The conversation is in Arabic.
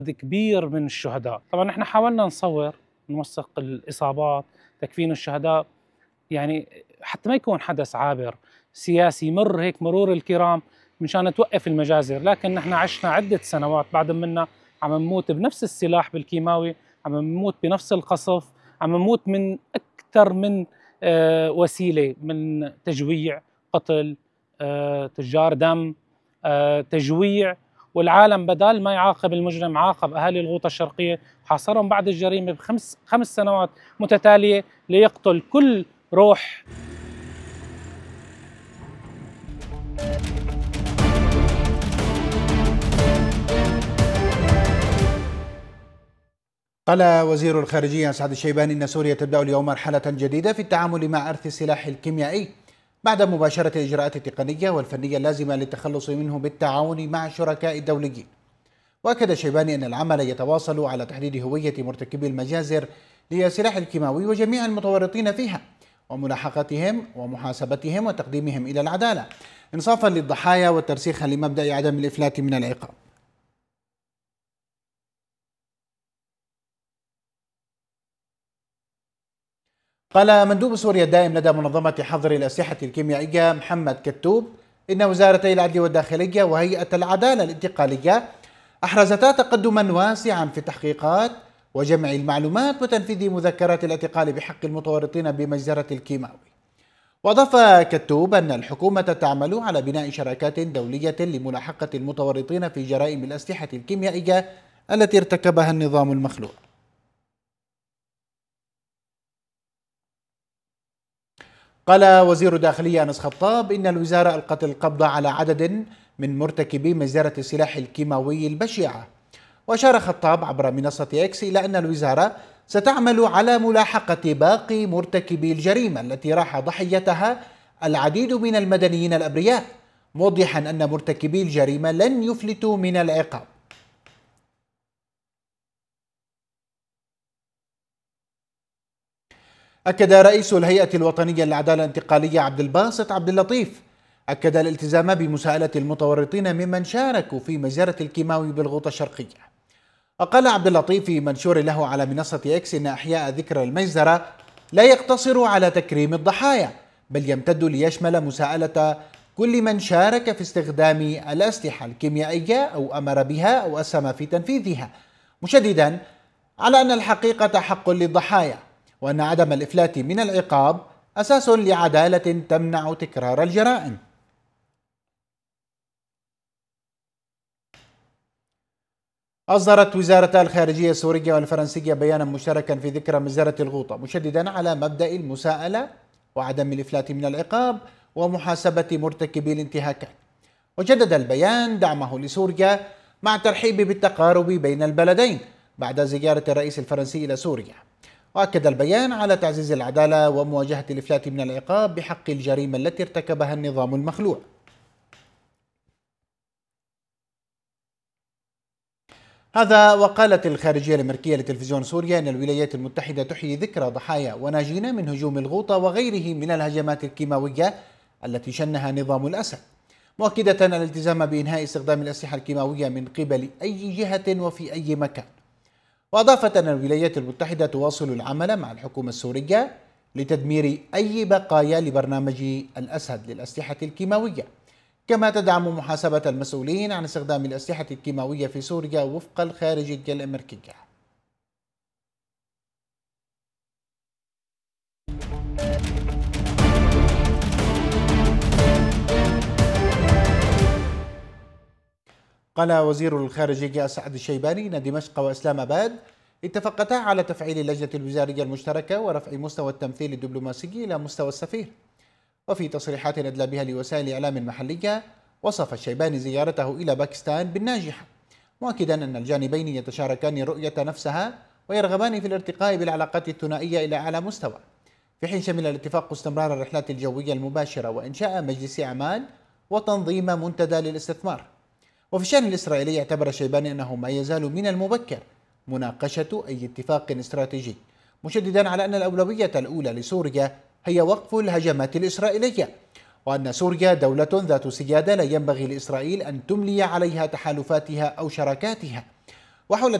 كبير من الشهداء. طبعا احنا حاولنا نوثق الإصابات، تكفين الشهداء، يعني حتى ما يكون حدث عابر سياسي يمر هيك مرور الكرام مشان توقف المجازر، لكن نحن عشنا عدة سنوات بعد منا عم نموت بنفس السلاح بالكيماوي، عم نموت بنفس القصف، عم نموت من أكثر من وسيلة، من تجويع، قتل، تجار دم، تجويع. والعالم بدال ما يعاقب المجرم عاقب أهالي الغوطة الشرقية، حاصرهم بعد الجريمة خمس سنوات متتالية ليقتل كل روح. قال وزير الخارجية سعد الشيباني أن سوريا تبدأ اليوم مرحلة جديدة في التعامل مع إرث السلاح الكيميائي بعد مباشرة الإجراءات التقنية والفنية اللازمة للتخلص منه بالتعاون مع الشركاء الدوليين. وأكد الشيباني أن العمل يتواصل على تحديد هوية مرتكبي المجازر للسلاح الكيماوي وجميع المتورطين فيها وملاحقتهم ومحاسبتهم وتقديمهم إلى العدالة إنصافا للضحايا وترسيخا لمبدأ عدم الإفلات من العقاب. قال مندوب سوريا الدائم لدى منظمة حظر الأسلحة الكيميائية محمد كتوب إن وزارتي العدل والداخلية وهيئة العدالة الانتقالية أحرزتا تقدما واسعا في التحقيقات وجمع المعلومات وتنفيذ مذكرات الاعتقال بحق المتورطين بمجزرة الكيماوي. وأضاف كتوب أن الحكومة تعمل على بناء شراكات دولية لملاحقة المتورطين في جرائم الأسلحة الكيميائية التي ارتكبها النظام المخلوع. قال وزير الداخلية أنس خطاب إن الوزارة ألقت القبض على عدد من مرتكبي مجزرة السلاح الكيماوي البشعة. وأشار خطاب عبر منصة إكس إلى أن الوزارة ستعمل على ملاحقة باقي مرتكبي الجريمة التي راح ضحيتها العديد من المدنيين الأبرياء، موضحا أن مرتكبي الجريمة لن يفلتوا من العقاب. أكد رئيس الهيئة الوطنية للعدالة الانتقالية عبد الباسط عبد اللطيف الالتزام بمساءلة المتورطين ممن شاركوا في مجزرة الكيماوي بالغوطة الشرقية. وقال عبد اللطيف في منشور له على منصة إكس إن إحياء ذكرى المجزرة لا يقتصر على تكريم الضحايا، بل يمتد ليشمل مساءلة كل من شارك في استخدام الأسلحة الكيميائية أو أمر بها أو أسهم في تنفيذها، مشددا على أن الحقيقة حق للضحايا، وأن عدم الإفلات من العقاب أساس لعدالة تمنع تكرار الجرائم. أصدرت وزارتا الخارجية السورية والفرنسية بيانا مشتركا في ذكرى مجزرة الغوطة، مشددا على مبدأ المساءلة وعدم الإفلات من العقاب ومحاسبة مرتكبي الانتهاكات. وجدد البيان دعمه لسوريا مع الترحيب بالتقارب بين البلدين بعد زيارة الرئيس الفرنسي إلى سوريا. وأكد البيان على تعزيز العدالة ومواجهة الإفلات من العقاب بحق الجريمة التي ارتكبها النظام المخلوع. هذا وقالت الخارجية الأمريكية لتلفزيون سوريا أن الولايات المتحدة تحيي ذكرى ضحايا وناجين من هجوم الغوطة وغيره من الهجمات الكيماوية التي شنها نظام الأسد، مؤكدة الالتزام بإنهاء استخدام الأسلحة الكيماوية من قبل أي جهة وفي أي مكان. وأضافت أن الولايات المتحدة تواصل العمل مع الحكومة السورية لتدمير أي بقايا لبرنامج الأسد للأسلحة الكيماوية، كما تدعم محاسبة المسؤولين عن استخدام الأسلحة الكيماوية في سوريا وفق الخارجية الأمريكية. قال وزير الخارجية سعد الشيباني أن دمشق وإسلام آباد اتفقتا على تفعيل اللجنة الوزارية المشتركة ورفع مستوى التمثيل الدبلوماسي إلى مستوى السفير. وفي تصريحات أدلى بها لوسائل الإعلام محلية، وصف الشيباني زيارته إلى باكستان بالناجحة، مؤكدا أن الجانبين يتشاركان الرؤية نفسها ويرغبان في الارتقاء بالعلاقات الثنائية إلى أعلى مستوى، في حين شمل الاتفاق استمرار الرحلات الجوية المباشرة وإنشاء مجلس أعمال وتنظيم منتدى للاستثمار. وفي الشأن الإسرائيلي اعتبر الشيباني أنه ما يزال من المبكر مناقشة أي اتفاق استراتيجي، مشددا على أن الأولوية الأولى لسوريا هي وقف الهجمات الإسرائيلية، وأن سوريا دولة ذات سيادة لا ينبغي لإسرائيل أن تملي عليها تحالفاتها أو شراكاتها. وحول